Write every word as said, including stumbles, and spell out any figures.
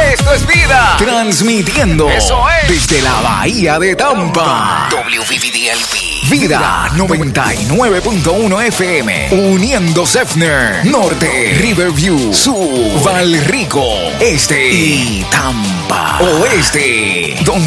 Esto es vida. Transmitiendo. Eso es. Desde la Bahía de Tampa. W V V D L P. Vida noventa y nueve punto uno F M. Uniendo Sefner. Norte. Riverview. Sur. Valrico. Este. Y Tampa. Oeste. Donde